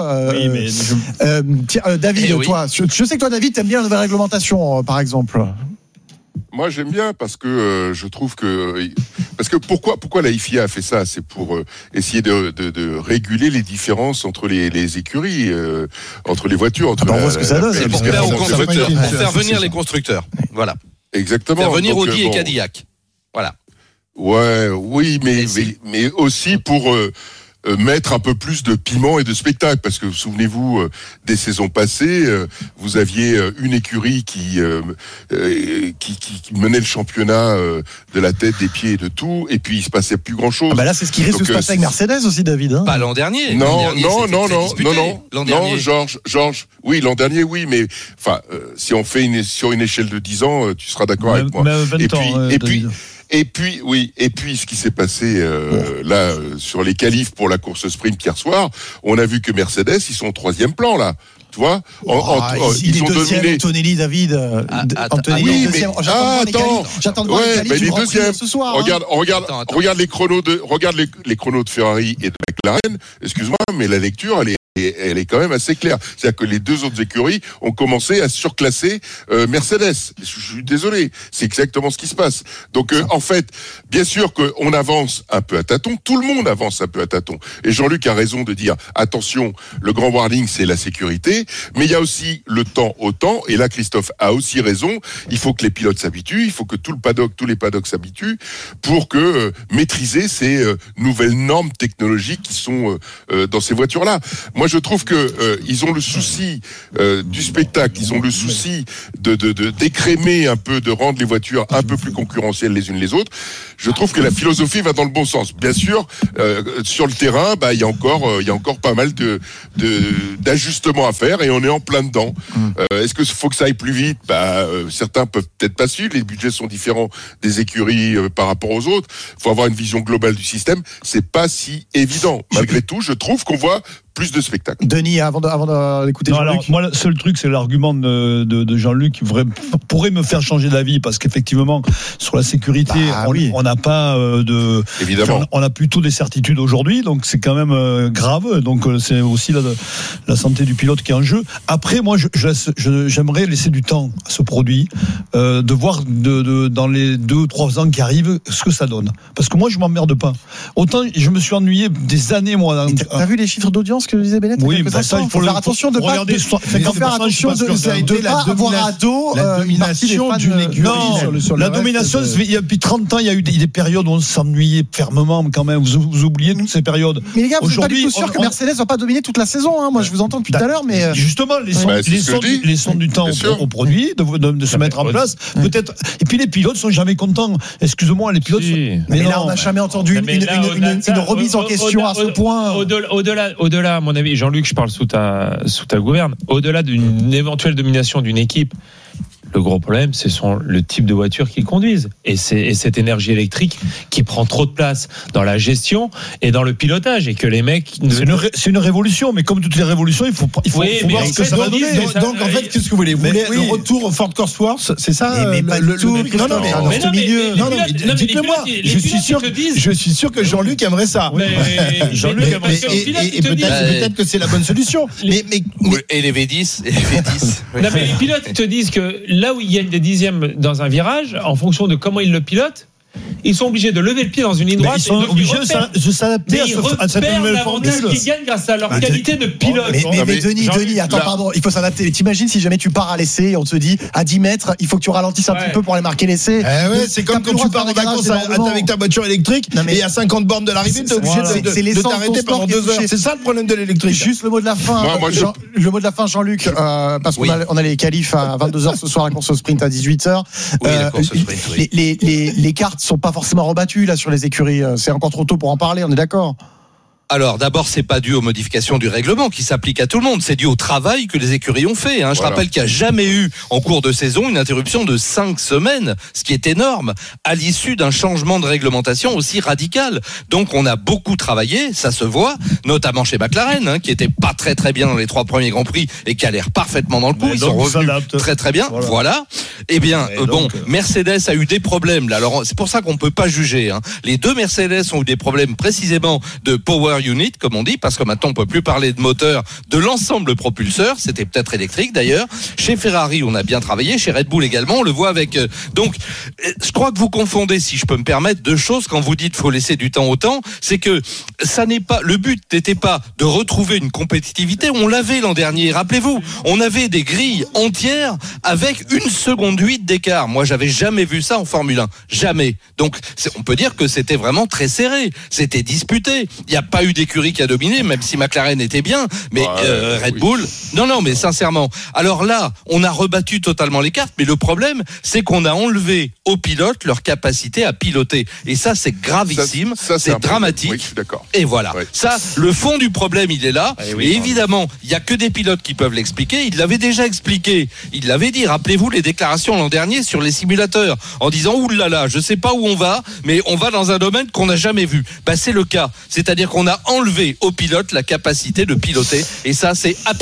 David, toi, je sais que toi, David, t'aimes bien la nouvelle réglementation, par exemple. Moi, j'aime bien parce que je trouve que pourquoi la FIA a fait ça, c'est pour essayer de réguler les différences entre les écuries, entre les voitures. On voit ce que ça donne. C'est pour faire venir les constructeurs. Voilà. Exactement. Faire venir Audi et Cadillac. Voilà. Oui, mais aussi pour mettre un peu plus de piment et de spectacle, parce que souvenez-vous, des saisons passées, vous aviez une écurie qui menait le championnat de la tête, des pieds et de tout, et puis il se passait plus grand-chose. Là, c'est ce qui risque de se passer avec Mercedes aussi, David. Pas l'an dernier. Non, Georges. Oui, l'an dernier, oui, mais enfin, si on fait sur une échelle de 10 ans, tu seras d'accord avec moi. Et puis, ce qui s'est passé sur les qualifs pour la course sprint hier soir, on a vu que Mercedes, ils sont au 3e plan là. Tu vois, ils ont dominé. Antonelli, David. Antonelli, deuxième. J'attends de voir les deuxièmes ce soir. Regarde les chronos de Ferrari et de McLaren. Excuse-moi, mais la lecture, elle est quand même assez claire. C'est-à-dire que les deux autres écuries ont commencé à surclasser Mercedes. Je suis désolé, c'est exactement ce qui se passe. Donc en fait, bien sûr qu'on avance un peu à tâtons, tout le monde avance un peu à tâtons. Et Jean-Luc a raison de dire, attention, le grand warning, c'est la sécurité, mais il y a aussi le temps au temps, et là Christophe a aussi raison, il faut que les pilotes s'habituent, il faut que tous les paddocks s'habituent pour que maîtriser ces nouvelles normes technologiques qui sont dans ces voitures-là. Moi, je trouve que ils ont le souci du spectacle, ils ont le souci de d'écrémer un peu, de rendre les voitures un peu plus concurrentielles les unes les autres. Je trouve que la philosophie va dans le bon sens. Bien sûr, sur le terrain, il y a encore pas mal d'ajustements à faire et on est en plein dedans. Est-ce que faut que ça aille plus vite? Certains peuvent peut-être pas suivre. Les budgets sont différents des écuries par rapport aux autres. Faut avoir une vision globale du système. C'est pas si évident. Malgré tout, je trouve qu'on voit plus de spectacles. Denis, avant d'écouter Jean-Luc. Alors, moi, le seul truc, c'est l'argument de Jean-Luc qui pourrait me faire changer d'avis, parce qu'effectivement, sur la sécurité, on n'a pas Évidemment. On a plutôt des certitudes aujourd'hui, donc c'est quand même grave. Donc c'est aussi la santé du pilote qui est en jeu. Après, moi, j'aimerais laisser du temps à ce produit, de voir dans les 2-3 ans qui arrivent ce que ça donne. Parce que moi, je m'emmerde pas. Autant je me suis ennuyé des années, moi. T'as vu les chiffres d'audience que disait Bennett? Oui, ça, il faut faire attention de pas avoir à dos la domination d'une écurie. Non, la domination, depuis 30 ans, il y a eu des périodes où on s'ennuyait fermement quand même. Vous oubliez toutes ces périodes. Mais les gars, vous n'êtes pas du tout sûr que Mercedes va pas dominer toute la saison. Moi, je vous entends depuis tout à l'heure, mais justement, laissons du temps au produit de se mettre en place. Peut-être. Et puis les pilotes sont jamais contents. Excuse-moi, les pilotes. Mais là, on n'a jamais entendu une remise en question à ce point. Au-delà, à mon avis, Jean-Luc, je parle sous ta gouverne, au-delà d'une éventuelle domination d'une équipe, le gros problème, c'est le type de voiture qu'ils conduisent. Et cette énergie électrique qui prend trop de place dans la gestion et dans le pilotage. Et que les mecs. C'est une révolution, mais comme toutes les révolutions, il faut voir ce que ça va donner. Donc, en fait, qu'est-ce que vous voulez? Vous voulez le retour au Ford Cosworth? C'est ça? Mais pas du tout. Dites-le-moi. Je suis sûr que Jean-Luc aimerait ça. Jean-Luc aimerait ça. Et peut-être que c'est la bonne solution. Et les V10. Non, mais les pilotes te disent que là où ils gagnent des dixièmes dans un virage, en fonction de comment ils le pilotent, ils sont obligés de lever le pied dans une ligne droite. Ils sont obligés de s'adapter à cette nouvelle formule. Ils gagnent grâce à leur qualité de pilote. Mais Denis, attends, pardon, il faut s'adapter. T'imagines si jamais tu pars à l'essai et on te dit à 10 mètres, il faut que tu ralentisses un petit peu pour aller marquer l'essai. C'est comme quand tu pars en vacances avec ta voiture électrique et à 50 bornes de l'arrivée, t'es obligé de t'arrêter pendant 2 heures. C'est ça le problème de l'électrique. Juste le mot de la fin. Le mot de la fin, Jean-Luc, parce qu'on a les qualifs à 22h ce soir, la course au sprint à 18h. Les cartes sont pas forcément rebattues là sur les écuries. C'est encore trop tôt pour en parler, on est d'accord? Alors d'abord, c'est pas dû aux modifications du règlement qui s'appliquent à tout le monde, c'est dû au travail que les écuries ont fait. Je rappelle qu'il n'y a jamais eu en cours de saison une interruption de 5 semaines, ce qui est énorme, à l'issue d'un changement de réglementation aussi radical. Donc on a beaucoup travaillé, ça se voit, notamment chez McLaren, qui était pas très très bien dans les 3 premiers Grands Prix et qui a l'air parfaitement dans le coup. Ils sont revenus très très bien. Voilà. Eh bien, Mercedes a eu des problèmes là. Alors c'est pour ça qu'on peut pas juger. Les 2 Mercedes ont eu des problèmes précisément de power unit, comme on dit, parce que maintenant on peut plus parler de moteur de l'ensemble propulseur, c'était peut-être électrique d'ailleurs. Chez Ferrari, on a bien travaillé, chez Red Bull également, on le voit avec. Donc, je crois que vous confondez, si je peux me permettre, 2 choses quand vous dites faut laisser du temps au temps. C'est que ça n'est pas le but n'était pas de retrouver une compétitivité. On l'avait l'an dernier, rappelez-vous, on avait des grilles entières avec 1 seconde 8 d'écart. Moi, j'avais jamais vu ça en Formule 1, jamais. Donc, on peut dire que c'était vraiment très serré, c'était disputé. Il n'y a pas eu d'écurie qui a dominé, même si McLaren était bien, mais Red Bull, non, mais sincèrement. Alors là, on a rebattu totalement les cartes, mais le problème, c'est qu'on a enlevé aux pilotes leur capacité à piloter. Et ça, c'est gravissime, c'est dramatique. Oui, je suis d'accord. Et voilà. Ouais. Ça, le fond du problème, il est là. Et évidemment, il n'y a que des pilotes qui peuvent l'expliquer. Il l'avait déjà expliqué. Il l'avait dit. Rappelez-vous les déclarations l'an dernier sur les simulateurs, en disant oulala, je sais pas où on va, mais on va dans un domaine qu'on n'a jamais vu. C'est le cas. C'est-à-dire qu'on a enlevé aux pilotes la capacité de piloter. Et ça, c'est absolument dramatique.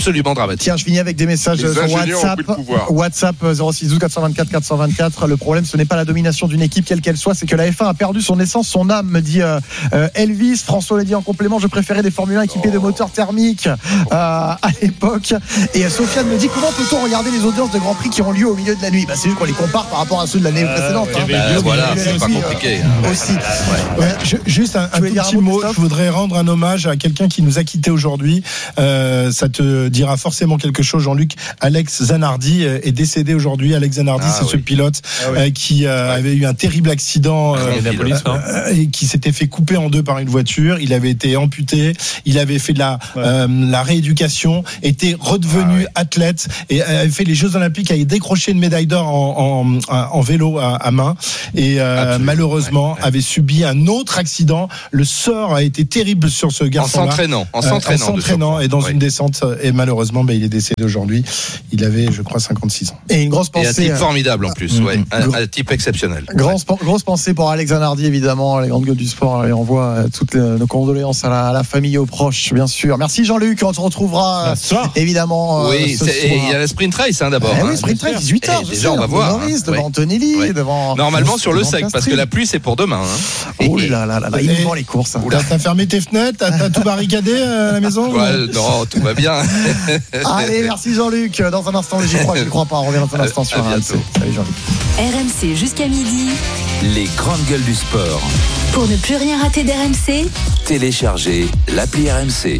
dramatique. Tiens, je finis avec des messages Les sur ingénieurs ont WhatsApp. pris le pouvoir. WhatsApp 06 12 424 424. Le problème, ce n'est pas la domination d'une équipe, quelle qu'elle soit, c'est que la F1 a perdu son essence, son âme, me dit Elvis. François l'a dit en complément, je préférais des Formule 1 équipés de moteurs thermiques à l'époque. Et Sofiane me dit, comment peut-on regarder les audiences de Grand Prix qui ont lieu au milieu de la nuit? C'est juste qu'on les compare par rapport à ceux de l'année précédente. Voilà, c'est pas compliqué. Aussi. Juste un tout petit mot. Je voudrais rendre un hommage à quelqu'un qui nous a quittés aujourd'hui. Ça te dira forcément quelque chose, Jean-Luc. Alex Zanardi est décédé aujourd'hui. Alex Zanardi, ce pilote qui avait eu un terrible accident et qui s'était fait couper en deux par une voiture. Il avait été amputé. Il avait fait de la rééducation, était redevenu athlète et avait fait les Jeux Olympiques, avait décroché une médaille d'or en vélo à main et malheureusement avait subi un autre accident. Le sort a été terrible sur ce garçon-là. En s'entraînant et dans une descente, et malheureusement il est décédé aujourd'hui. Il avait, je crois, 56 ans. Et une grosse pensée. Et un type formidable en plus, un type exceptionnel. Grosse pensée pour Alex Zanardi, évidemment, les grandes gueules du sport. Et on voit toutes nos condoléances à la famille et aux proches, bien sûr. Merci Jean-Luc, on se retrouvera évidemment. Oui, il y a la sprint race d'abord. Oui, sprint race, 18h. Déjà, on va voir. Devant Antonelli, devant. Normalement sur le sec, parce que la pluie c'est pour demain. Oh là là, il nous vend les courses. T'as fermé tes fenêtres, t'as tout barricadé à la maison? Non, tout va bien. Allez, merci Jean-Luc. Dans un instant, j'y crois pas. On revient dans un instant sur RMC. Salut Jean-Luc. RMC jusqu'à midi. Les grandes gueules du sport. Pour ne plus rien rater d'RMC, Téléchargez l'appli RMC.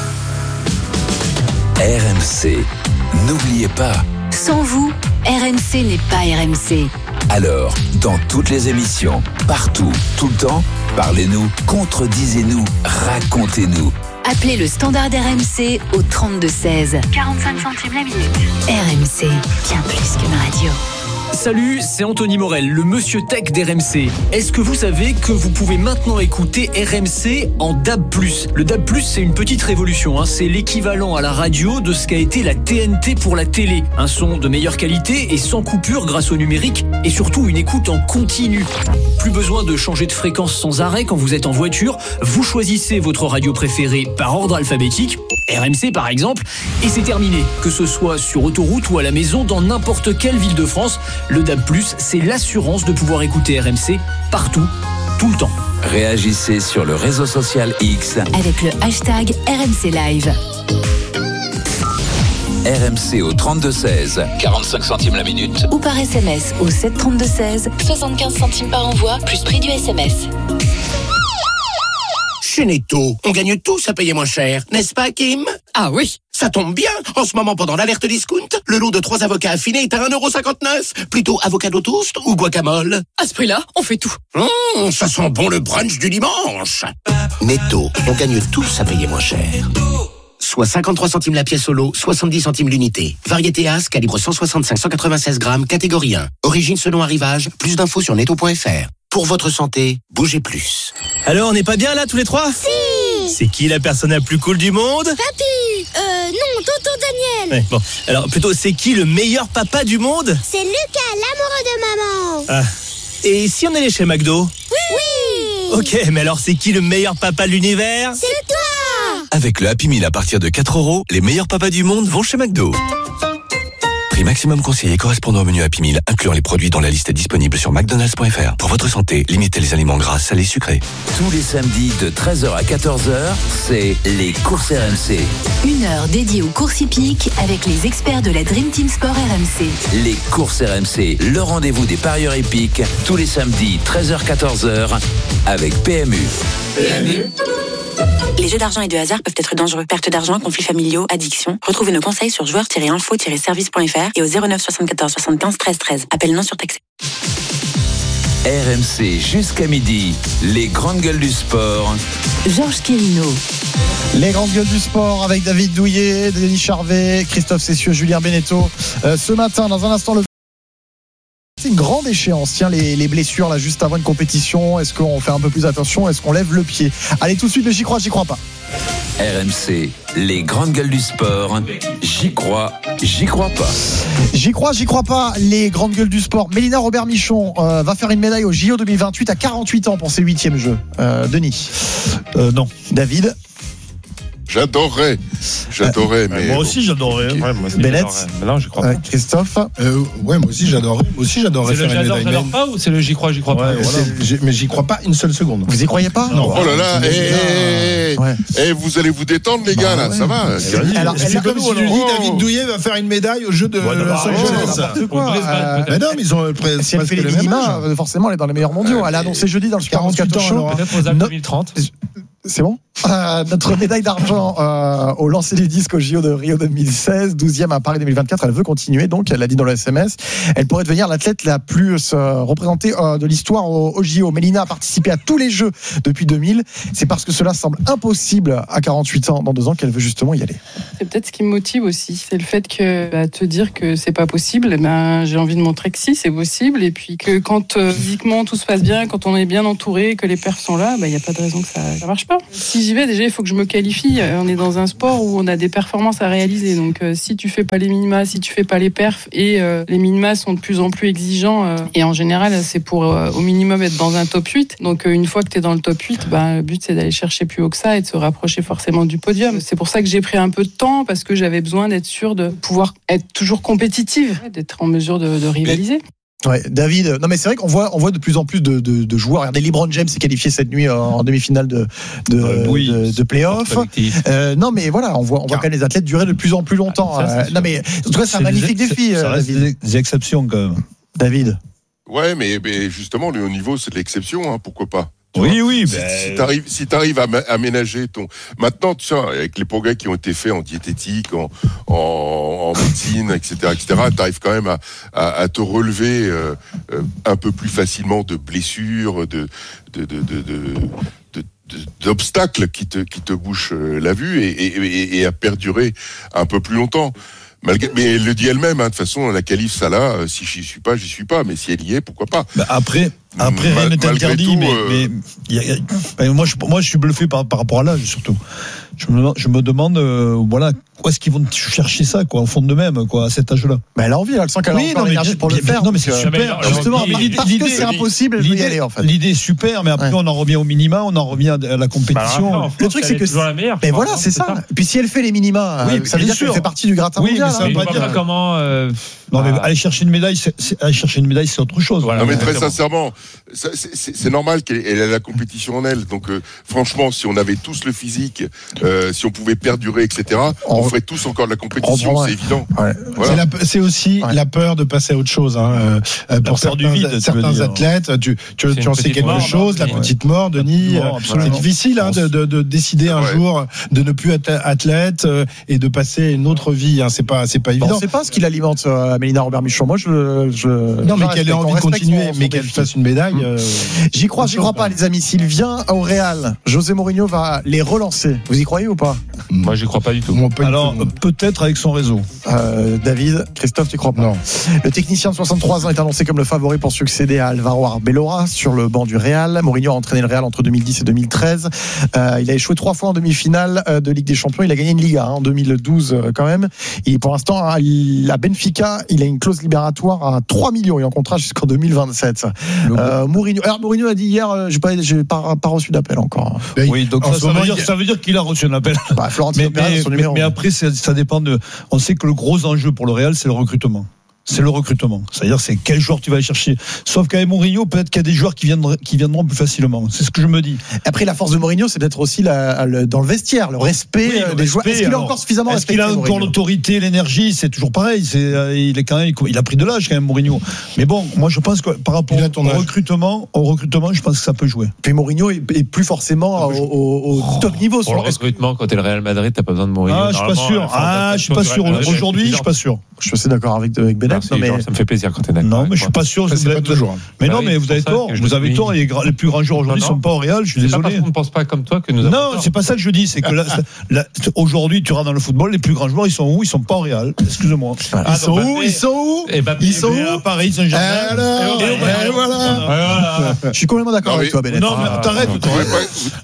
RMC. N'oubliez pas. sans vous, RMC n'est pas RMC. Alors, dans toutes les émissions, partout, tout le temps, parlez-nous, contredisez-nous, racontez-nous. Appelez le standard RMC au 3216. 45 centimes la minute. RMC, bien plus qu'une radio. Salut, c'est Anthony Morel, le monsieur tech d'RMC. Est-ce que vous savez que vous pouvez maintenant écouter RMC en DAB+. Le DAB+, c'est une petite révolution, c'est l'équivalent à la radio de ce qu'a été la TNT pour la télé. Un son de meilleure qualité et sans coupure grâce au numérique et surtout une écoute en continu. Plus besoin de changer de fréquence sans arrêt quand vous êtes en voiture. Vous choisissez votre radio préférée par ordre alphabétique, RMC par exemple, et c'est terminé. Que ce soit sur autoroute ou à la maison, dans n'importe quelle ville de France, le DAB+, c'est l'assurance de pouvoir écouter RMC partout, tout le temps. Réagissez sur le réseau social X avec le hashtag RMC Live. RMC au 3216, 45 centimes la minute. Ou par SMS au 73216, 75 centimes par envoi, plus prix du SMS. Chez Netto, on gagne tous à payer moins cher, n'est-ce pas, Kim? Ah oui. Ça tombe bien. En ce moment, pendant l'alerte discount, le lot de 3 avocats affinés est à 1,59€. Plutôt avocado toast ou guacamole? À ce prix-là, on fait tout. Ça sent bon le brunch du dimanche. Netto, on gagne tous à payer moins cher. Soit 53 centimes la pièce au lot, 70 centimes l'unité. Variété As, calibre 165-196 grammes, catégorie 1. Origine selon arrivage, plus d'infos sur netto.fr. Pour votre santé, bougez plus. Alors, on n'est pas bien là tous les trois? Si. C'est qui la personne la plus cool du monde? Papy. Non, tonton Daniel. Ouais, bon, alors plutôt, c'est qui le meilleur papa du monde? C'est Lucas, l'amoureux de maman. Ah. Et si on allait chez McDo? Oui. Ok, mais alors c'est qui le meilleur papa de l'univers? C'est toi. Avec le Happy Meal à partir de 4€, les meilleurs papas du monde vont chez McDo. Prix maximum conseillé correspondant au menu Happy Meal, incluant les produits dont la liste est disponible sur McDonald's.fr. Pour votre santé, limitez les aliments gras, salés, sucrés. Tous les samedis de 13h à 14h, c'est les courses RMC. Une heure dédiée aux courses hippiques avec les experts de la Dream Team Sport RMC. Les courses RMC, le rendez-vous des parieurs hippiques, tous les samedis 13h-14h avec PMU. Les jeux d'argent et de hasard peuvent être dangereux. Perte d'argent, conflits familiaux, addiction. Retrouvez nos conseils sur joueurs-info-service.fr et au 09 74 75 13 13. Appel non surtaxé. RMC jusqu'à midi, les grandes gueules du sport. Georges Quirino. Les grandes gueules du sport avec David Douillet, Denis Charvet, Christophe Cessieux, Julien Beneteau. Ce matin, dans un instant, c'est une grande échéance. Tiens, les blessures là juste avant une compétition. Est-ce qu'on fait un peu plus attention? Est-ce qu'on lève le pied? Allez, tout de suite, le j'y crois pas. RMC, les grandes gueules du sport. J'y crois pas. J'y crois pas. Les grandes gueules du sport. Mélina Robert-Michon va faire une médaille au JO 2028 à 48 ans pour ses 8e Jeux. Denis? Non. David? J'adorerais, mais moi aussi j'adorerais. Ouais, moi aussi, Bennett. Non, je crois pas. Christophe. Ouais, moi aussi j'adorerais C'est le faire une médaille. j'adore pas ou c'est le j'y crois pas. Ouais, mais j'y crois pas une seule seconde. Vous y croyez pas? Non. Oh là là, vous allez vous détendre les gars là, ça va. Alors c'est comme si tu dis David Douillet va faire une médaille au jeu de Los Angeles. Mais non, mais ils ont si elle fait les minima, forcément elle est dans les meilleurs mondiaux. Elle a annoncé jeudi dans le Super Moscato Show. Peut-être aux Alpes 2030. C'est bon. Notre médaille d'argent au lancer du disque au JO de Rio 2016, 12e à Paris 2024. Elle veut continuer, donc elle l'a dit dans le SMS. Elle pourrait devenir l'athlète la plus représentée de l'histoire au JO. Mélina a participé à tous les Jeux depuis 2000. C'est parce que cela semble impossible à 48 ans, dans 2 ans, qu'elle veut justement y aller. C'est peut-être ce qui me motive aussi. C'est le fait que te dire que c'est pas possible, j'ai envie de montrer que si, c'est possible. Et puis que quand physiquement tout se passe bien, quand on est bien entouré, que les perfs sont là, il n'y a pas de raison que ça marche pas. Si j'y vais, déjà, il faut que je me qualifie. On est dans un sport où on a des performances à réaliser. Donc, si tu fais pas les minima, si tu fais pas les perfs, et les minima sont de plus en plus exigeants, et en général, c'est pour au minimum être dans un top 8. Donc, une fois que tu es dans le top 8, le but, c'est d'aller chercher plus haut que ça et de se rapprocher forcément du podium. C'est pour ça que j'ai pris un peu de temps, parce que j'avais besoin d'être sûre de pouvoir être toujours compétitive, d'être en mesure de rivaliser. Ouais, David. Non, mais c'est vrai qu'on voit de plus en plus de joueurs. Regardez, LeBron James s'est qualifié cette nuit en demi-finale de play-off. Non, mais voilà, on voit quand même les athlètes durer de plus en plus longtemps. Non, mais en tout cas, c'est un magnifique défi. Ça reste des exceptions quand même. David. Ouais, mais justement, le haut niveau, c'est de l'exception. Pourquoi pas? Oui. Si t'arrives à ménager ton. Maintenant, tu sais, avec les progrès qui ont été faits en diététique, en médecine, etc., t'arrives quand même à te relever un peu plus facilement de blessures, d'obstacles qui te bouchent la vue et à perdurer un peu plus longtemps. Mais elle le dit elle-même, de toute façon, la qualif, ça là, si j'y suis pas. Mais si elle y est, pourquoi pas? Après, rien n'est interdit, mais moi, je suis bluffé par rapport à l'âge, surtout. Je me demande, où est-ce qu'ils vont chercher ça, au fond d'eux-mêmes, à cet âge-là. Mais elle a envie, elle sent qu'elle a encore l'énergie pour le faire. Non, mais c'est super. Justement, parce que c'est impossible, elle veut y aller, en fait. L'idée est super, mais après, on en revient au minima, on en revient à la compétition. Le truc, c'est que toujours la meilleure. Mais voilà, c'est ça. Puis si elle fait les minima, ça veut dire qu'elle fait partie du gratin mondial. Ça veut pas dire comment. Non, mais aller chercher une médaille, c'est autre chose. Non, mais très sincèrement, c'est normal qu'elle ait la compétition en elle. Donc, franchement, si on avait tous le physique, si on pouvait perdurer, etc., on ferait tous encore de la compétition, c'est évident. Ouais. Voilà. C'est aussi la peur de passer à autre chose. Pour certains athlètes, tu en sais quelque chose, la petite mort, Denis. C'est difficile de décider un jour de ne plus être athlète et de passer une autre vie. C'est pas évident. On ne sait pas ce qui l'alimente, Mélina Robert-Michon. Moi, non, mais qu'elle ait envie de continuer, mais qu'elle fasse une médaille. J'y crois pas, les amis. S'il vient au Real, José Mourinho va les relancer. Vous y croyez ou pas? Moi, j'y crois pas du tout. Alors, peut-être avec son réseau. David, Christophe, tu crois pas? Non. Le technicien de 63 ans est annoncé comme le favori pour succéder à Alvaro Arbeloa sur le banc du Real. Mourinho a entraîné le Real entre 2010 et 2013. Il a échoué 3 fois en demi-finale de Ligue des Champions. Il a gagné une Liga en 2012 quand même. Et pour l'instant, à Benfica, il a une clause libératoire à 3 millions et en contrat jusqu'en 2027. Mourinho a dit hier, j'ai pas reçu d'appel encore. Oui, donc ça veut dire qu'il a reçu un appel. Mais après, ça dépend de. On sait que le gros enjeu pour le Real, c'est le recrutement. C'est-à-dire, c'est quel joueur tu vas aller chercher. Sauf qu'avec Mourinho, peut-être qu'il y a des joueurs qui viendront plus facilement. C'est ce que je me dis. Après, la force de Mourinho, c'est d'être aussi dans le vestiaire, le respect des joueurs. Est-ce qu'il a encore suffisamment respecté? Est-ce qu'il a encore l'autorité, l'énergie? C'est toujours pareil. Il a pris de l'âge quand même, Mourinho. Mais bon, moi, je pense que par rapport au recrutement, je pense que ça peut jouer. Puis Mourinho est plus forcément au top niveau. Pour le recrutement, quand t'es le Real Madrid, t'as pas besoin de Mourinho. Je suis pas sûr. Aujourd'hui, je suis pas sûr. Je suis assez d'accord avec Bennett. Ça me fait plaisir quand t'es d'accord. Non, mais je suis pas sûr. C'est pas toujours. Mais non, mais vous avez tort. Vous avez tort. Les plus grands joueurs aujourd'hui sont pas au Real. Je suis désolé. Parce qu'on ne pense pas comme toi que nous avons. Non, c'est pas ça que je dis. C'est que aujourd'hui, tu rentres dans le football, les plus grands joueurs, ils sont où? Ils sont pas au Real. Excuse-moi. Ils sont où? Ils sont où? À Paris, Saint-Germain. Et voilà. Je suis complètement d'accord avec toi, Bennett. Non, mais t'arrêtes.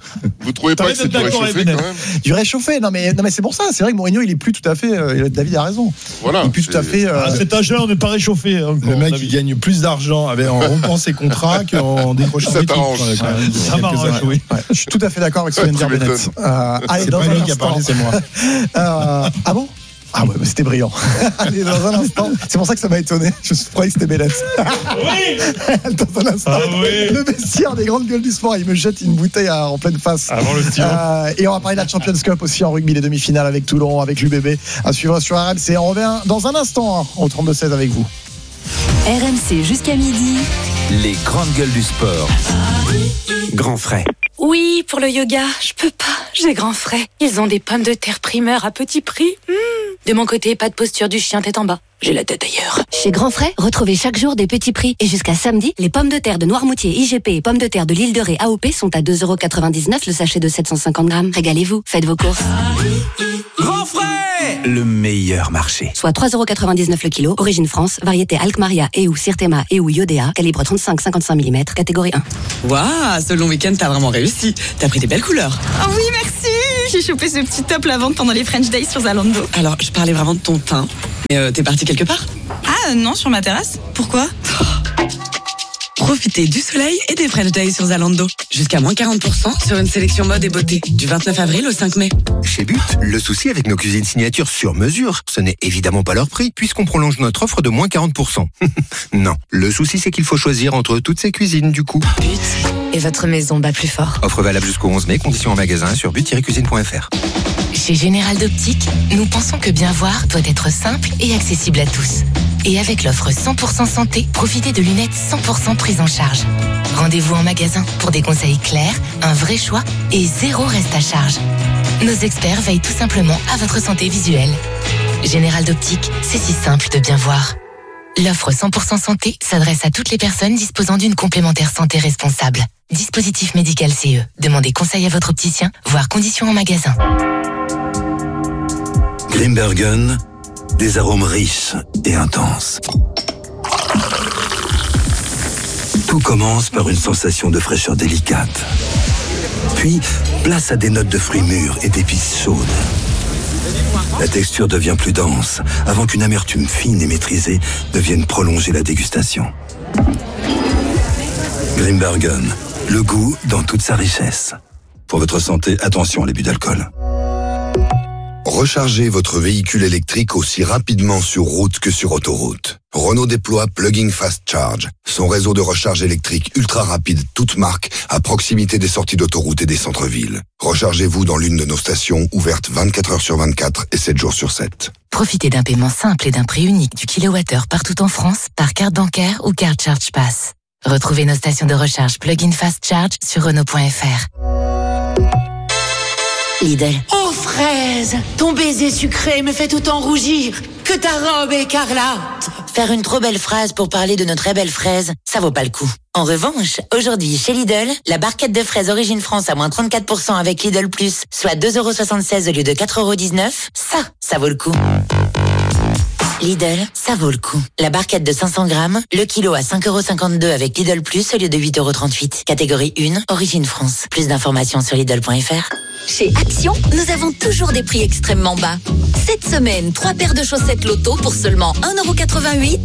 Vous trouvez pas que c'est du réchauffé quand même? Du réchauffé, non mais c'est pour ça. C'est vrai que Mourinho, il est plus tout à fait. David a raison. Voilà. Il est plus tout à fait. À cet âge-là, on n'est pas réchauffé. Le mec, il gagne plus d'argent en rompant ses contrats qu'en décrochant Ça des titres. t'arrange. Ça m'arrange, oui. Je suis tout à fait d'accord avec ce que vient de dire Bennett. Allez, C'est dans pas un lui qui a instant. parlé, c'est moi. Ah bon? Ah ouais, c'était brillant. Allez, dans un instant. C'est pour ça que ça m'a étonné. Je croyais que c'était Bennett. Oui. Dans un instant. Le vestiaire des grandes gueules du sport, il me jette une bouteille en pleine face. Avant le stylo. Et on va parler de la Champions Cup aussi en rugby, les demi-finales avec Toulon, avec l'UBB. À suivre sur RMC. On revient dans un instant au 32-16 avec vous. RMC jusqu'à midi. Les grandes gueules du sport. Grand frais. Oui, pour le yoga, je peux pas, j'ai grand frais. Ils ont des pommes de terre primeur à petit prix. De mon côté, pas de posture du chien tête en bas. J'ai la tête ailleurs. Chez Grand Frais, retrouvez chaque jour des petits prix. Et jusqu'à samedi, les pommes de terre de Noirmoutier, IGP et pommes de terre de l'île de Ré, AOP sont à 2,99€ le sachet de 750 grammes. Régalez-vous, faites vos courses. Grand frais, le meilleur marché. Soit 3,99€ le kilo, origine France, variété Alkmaria et ou Sirtema et ou Iodea, calibre 35-55 mm, catégorie 1. Waouh, ce long week-end, t'as vraiment réussi. T'as pris des belles couleurs. Oh oui, merci. J'ai chopé ce petit top lavande pendant les French Days sur Zalando. Alors, je parlais vraiment de ton teint. Mais t'es parti quelque part? Ah non, sur ma terrasse. Pourquoi? Profitez du soleil et des French Days sur Zalando. Jusqu'à moins 40% sur une sélection mode et beauté. Du 29 avril au 5 mai. Chez But, le souci avec nos cuisines signatures sur mesure, ce n'est évidemment pas leur prix, puisqu'on prolonge notre offre de moins 40%. Non, le souci c'est qu'il faut choisir entre toutes ces cuisines du coup. But, et votre maison bat plus fort. Offre valable jusqu'au 11 mai, conditions en magasin sur but-cuisine.fr. Chez Général d'Optique, nous pensons que bien voir doit être simple et accessible à tous. Et avec l'offre 100% santé, profitez de lunettes 100% prises en charge. Rendez-vous en magasin pour des conseils clairs, un vrai choix et zéro reste à charge. Nos experts veillent tout simplement à votre santé visuelle. Général d'Optique, c'est si simple de bien voir. L'offre 100% santé s'adresse à toutes les personnes disposant d'une complémentaire santé responsable. Dispositif médical CE. Demandez conseil à votre opticien, voire conditions en magasin. Grimbergen, des arômes riches et intenses. Tout commence par une sensation de fraîcheur délicate. Puis, place à des notes de fruits mûrs et d'épices chaudes. La texture devient plus dense, avant qu'une amertume fine et maîtrisée ne vienne prolonger la dégustation. Grimbergen, le goût dans toute sa richesse. Pour votre santé, attention à l'abus d'alcool. Rechargez votre véhicule électrique aussi rapidement sur route que sur autoroute. Renault déploie Plug-in Fast Charge, son réseau de recharge électrique ultra rapide toute marque à proximité des sorties d'autoroute et des centres-villes. Rechargez-vous dans l'une de nos stations ouvertes 24 heures sur 24 et 7 jours sur 7. Profitez d'un paiement simple et d'un prix unique du kilowattheure partout en France par carte bancaire ou carte Charge Pass. Retrouvez nos stations de recharge Plug-in Fast Charge sur Renault.fr. Lidl. Oh fraise, ton baiser sucré me fait tout en rougir. Que ta robe écarlate. Faire une trop belle phrase pour parler de notre très belle fraise, ça vaut pas le coup. En revanche, aujourd'hui chez Lidl, la barquette de fraises Origine France à moins 34% avec Lidl Plus, soit 2,76€ au lieu de 4,19€, ça vaut le coup. Lidl, ça vaut le coup. La barquette de 500 grammes, le kilo à 5,52€ avec Lidl Plus au lieu de 8,38€. Catégorie 1, Origine France. Plus d'informations sur Lidl.fr. Chez Action, nous avons toujours des prix extrêmement bas. Cette semaine, 3 paires de chaussettes Loto pour seulement 1,88€,